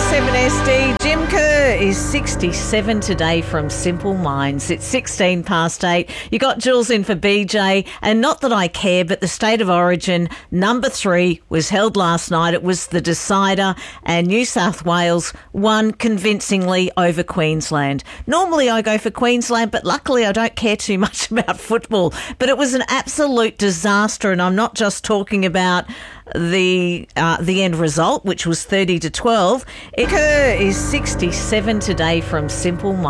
7SD. Jim Kerr is 67 today from Simple Minds. It's 16 past 8. You got Jules in for BJ, and not that I care, but the State of Origin number 3 was held last night. It was the decider, and New South Wales won convincingly over Queensland. Normally I go for Queensland, but luckily I don't care too much about football. But it was an absolute disaster, and I'm not just talking about the end result, which was 30-12. Kerr is 67 today from Simple Minds.